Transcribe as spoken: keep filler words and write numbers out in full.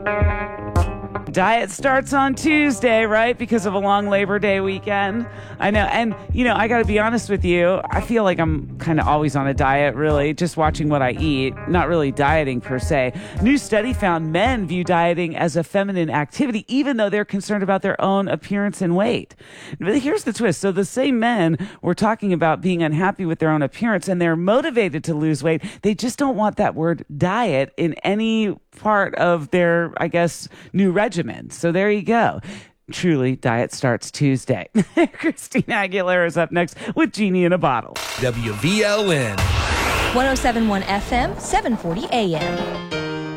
Diet starts on Tuesday, right? Because of a long Labor Day weekend. I know. And, you know, I got to be honest with you. I feel like I'm kind of always on a diet, really, just watching what I eat, not really dieting per se. New study found men view dieting as a feminine activity, even though they're concerned about their own appearance and weight. But here's the twist. So the same men were talking about being unhappy with their own appearance, and they're motivated to lose weight. They just don't want that word diet in any part of their, I guess, new regimen. So there you go. Truly, diet starts Tuesday. Christina Aguilera is up next with Genie in a Bottle. W V L N one oh seven point one F M, seven forty A M.